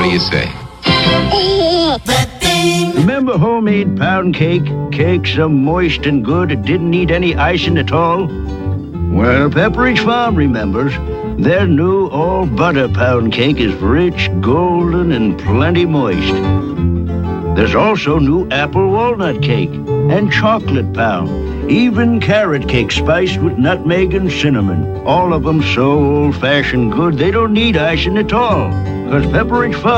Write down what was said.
do you say? Remember homemade pound cake? Cake so moist and good it didn't need any icing at all? Well, Pepperidge Farm remembers. Their new all-butter pound cake is rich, golden, and plenty moist. There's also new apple walnut cake and chocolate pound. Even carrot cake spiced with nutmeg and cinnamon. All of them so old-fashioned good they don't need icing at all. 'Cause Pepperidge Farm